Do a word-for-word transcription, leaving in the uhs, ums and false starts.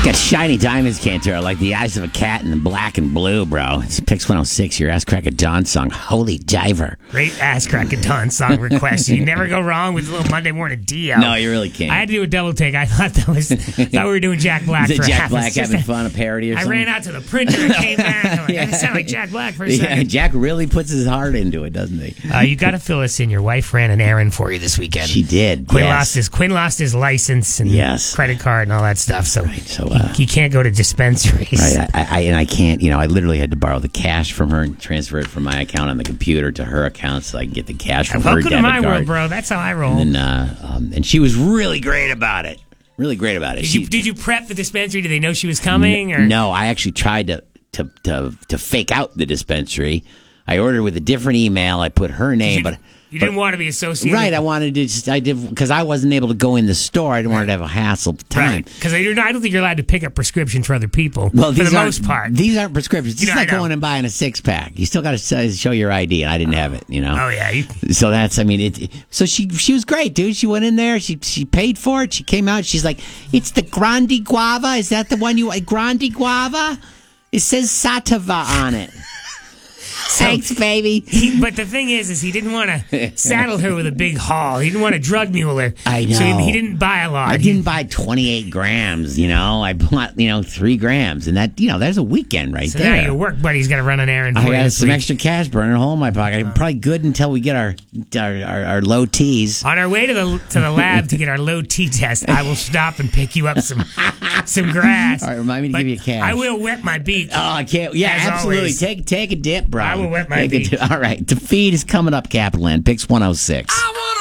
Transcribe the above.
Got shiny diamonds, Cantor, like the eyes of a cat in the black and blue, bro. It's Pix one oh six, your Ass Crack of Dawn song. Holy diver. Great Ass Crack of Dawn song request. You never go wrong with a little Monday morning Dio. No, you really can't. I had to do a double take. I thought that was thought we were doing Jack Black Is it for Jack half. Black having a, fun, a parody or I something? ran out to the printer and came back. I'm like, Yeah. I sound like Jack Black for a Yeah, second. Jack really puts his heart into it, doesn't he? Uh, you got to fill us in. Your wife ran an errand for you this weekend. She did. Quinn yes. lost his Quinn lost his license and Yes. credit card and all that stuff. So, Right, so, uh, he, he can't go to dispensaries. Right, I, I, and I can't, you know, I literally had to borrow the cash from her and transfer it from my account on the computer to her account so I can get the cash from her Welcome debit to my card. world, bro. That's how I roll. And, then, uh, um, and she was really great about it. Really great about it. Did She, you, did you prep the dispensary? Did they know she was coming? Or? No, I actually tried to, to, to, to fake out the dispensary. I ordered with a different email. I put her name, You, but you but- didn't want to be associated. right. I wanted to just I did because I wasn't able to go in the store. I didn't want to have a hassle time. Right. Because I don't think you're allowed to pick up prescriptions for other people. Well, for these the aren't- most part. these aren't prescriptions. It's You know, like I know. going and buying a six pack. You still got to show your I D, and I didn't have it. You know. Oh yeah. You, So that's, I mean, it. So she she was great, dude. She went in there. She she paid for it. She came out. She's like, "It's the Grande Guava. Is that the one you want? Grande Guava? It says Sativa on it." Thanks, baby. he, but the thing is, is he didn't want to saddle her with a big haul. He didn't want to drug mule her. I know. So he, he didn't buy a lot. I He- didn't buy twenty-eight grams. You know, I bought you know three grams, and that you know that's a weekend right so there. now your work buddy's got to run an errand for I you got this some week. extra cash burning a hole in my pocket. I'm probably good until we get our our, our, our low T's. On our way to the to the lab to get our low T test, I will stop and pick you up some some grass. All right, remind me to But give you cash. I will wet my beak. Oh, I can't. Yeah, As absolutely. always. Take take a dip, bro. I will wet my Take a beak. dip. All right, the feed is coming up, Capital N. Pix one oh six. I wanna